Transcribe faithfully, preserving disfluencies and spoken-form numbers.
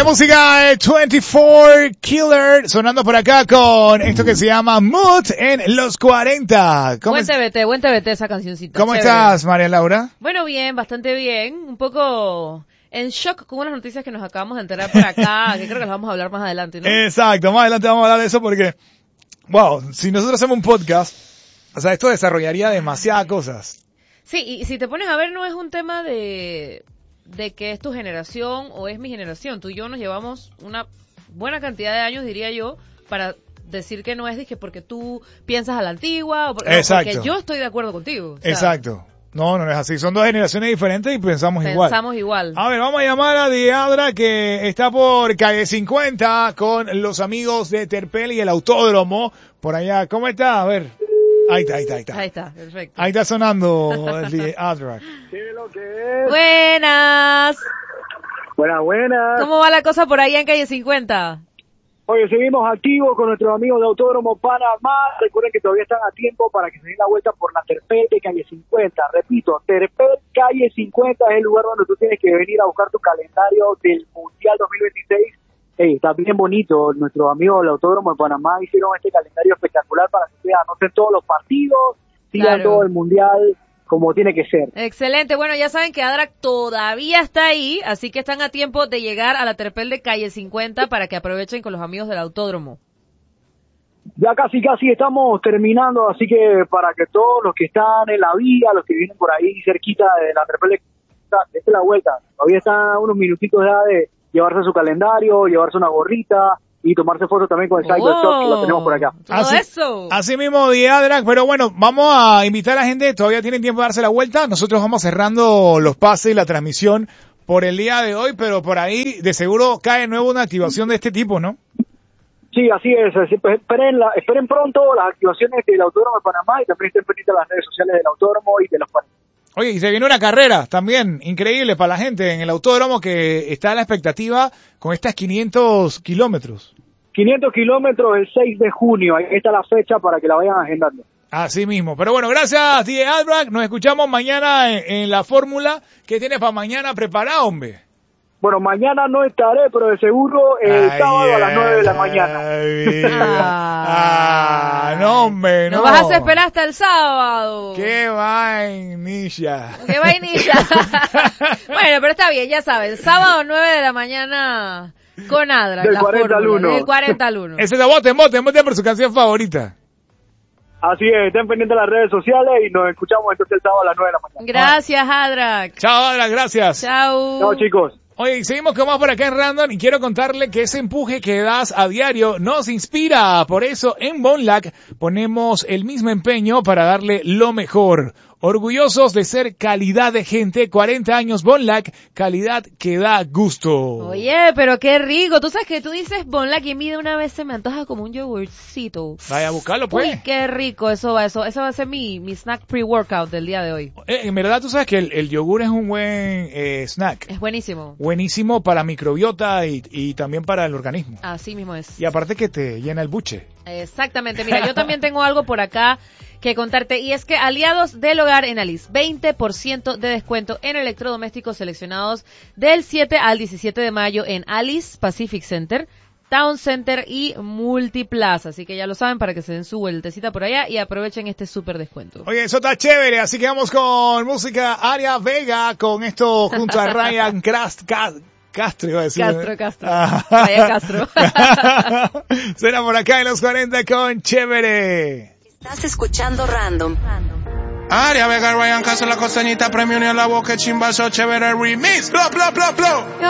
música de veinticuatro Killer sonando por acá con esto que se llama Mood en los cuarenta. Buen es... T V T, buen T V T esa cancioncita. ¿Cómo chévere. estás, María Laura? Bueno, bien, bastante bien. Un poco en shock con unas noticias que nos acabamos de enterar por acá, que creo que las vamos a hablar más adelante, ¿no? Exacto, más adelante vamos a hablar de eso porque, wow, si nosotros hacemos un podcast, o sea, esto desarrollaría demasiadas cosas. Sí, y si te pones a ver, no es un tema de, de que es tu generación o es mi generación. Tú y yo nos llevamos una buena cantidad de años, diría yo, para decir que no es dije porque tú piensas a la antigua o porque, Exacto. porque yo estoy de acuerdo contigo. O sea, Exacto. No, no es así. Son dos generaciones diferentes y pensamos, igual. Pensamos igual. A ver, vamos a llamar a Diadra, que está por calle cincuenta con los amigos de Terpel y el Autódromo. Por allá. ¿Cómo está? A ver. Ahí está, ahí está, ahí está. Ahí está, perfecto. Ahí está sonando el Diadra. ¿Qué es lo que es? Buenas. Buenas, buenas. ¿Cómo va la cosa por ahí en calle cincuenta? Oye, seguimos activos con nuestros amigos de Autódromo Panamá. Recuerden que todavía están a tiempo para que se den la vuelta por la Terpel de calle cincuenta. Repito, Terpel calle cincuenta es el lugar donde tú tienes que venir a buscar tu calendario del Mundial dos mil veintiséis. Hey, está bien bonito. Nuestros amigos del Autódromo de Panamá hicieron este calendario espectacular para que ustedes anoten todos los partidos, sigan Claro. todo el Mundial como tiene que ser. Excelente. Bueno, ya saben que Adrak todavía está ahí, así que están a tiempo de llegar a la Terpel de calle cincuenta para que aprovechen con los amigos del Autódromo. Ya casi, casi estamos terminando, así que para que todos los que están en la vía, los que vienen por ahí cerquita de la Terpel, de la vuelta, todavía están unos minutitos ya de llevarse su calendario, llevarse una gorrita y tomarse fotos también con el Cyber Oh, Shop, que lo tenemos por acá. Todo Así, eso. así mismo, Diadra, pero bueno, vamos a invitar a la gente, todavía tienen tiempo de darse la vuelta. Nosotros vamos cerrando los pases y la transmisión por el día de hoy, pero por ahí de seguro cae de nuevo una activación de este tipo, ¿no? Sí, así es. Así, pues, esperen, la, esperen pronto las activaciones del Autódromo de Panamá y también estén pendientes de las redes sociales del Autódromo y de los paneles. Oye, y se viene una carrera también increíble para la gente en el Autódromo, que está a la expectativa con estas quinientos kilómetros. quinientos kilómetros el seis de junio, ahí está la fecha para que la vayan agendando. Así mismo. Pero bueno, gracias, D J Albrecht. Nos escuchamos mañana en, en la fórmula. ¿Qué tienes para mañana preparado, hombre? Bueno, mañana no estaré, pero de seguro el Ay, sábado a las nueve de la mañana. ay, Ah. ah, no, hombre, no. Nos vas a hacer esperar hasta el sábado. Qué vainilla. Qué vainilla. Bueno, pero está bien, ya sabes. El sábado nueve de la mañana con Adra. Del la cuarenta al fórmula, uno. Del cuarenta al uno. Ese es de voten, voten, voten por su canción favorita. Así es, estén pendientes de las redes sociales y nos escuchamos entonces el sábado a las nueve de la mañana. Gracias, Adra. Chao, Adra, gracias. Chao. Chao, chicos. Oye, y seguimos con más por acá en Random y quiero contarle que ese empuje que das a diario nos inspira. Por eso en Bonlac ponemos el mismo empeño para darle lo mejor. Orgullosos de ser calidad de gente, cuarenta años Bonlac, calidad que da gusto. Oye, pero qué rico. Tú sabes que tú dices Bonlac y a mí de una vez se me antoja como un yogurcito. Vaya a buscarlo, pues. Uy, qué rico. Eso va, eso, eso va a ser mi, mi snack pre-workout del día de hoy. Eh, en verdad, tú sabes que el, el yogur es un buen eh, snack. Es buenísimo. Buenísimo para la microbiota y, y también para el organismo. Así mismo es. Y aparte que te llena el buche. Exactamente. Mira, yo también tengo algo por acá que contarte, y es que aliados del hogar en Alice, veinte por ciento de descuento en electrodomésticos seleccionados del siete al diecisiete de mayo en Alice Pacific Center, Town Center y Multiplaza. Así que ya lo saben, para que se den su vueltecita por allá y aprovechen este súper descuento. Oye, eso está chévere, así que vamos con música Aria Vega, con esto junto a Ryan Crast, Cast, Castro, iba a decir. Castro, Castro. Ryan Castro. Será por acá en los cuarenta con Chévere. Estás escuchando Random. Aria Vega, Ryan Castro, la costeñita, premio ni a la boca, chimbazo, chévere remix, bla, bla, bla, bla.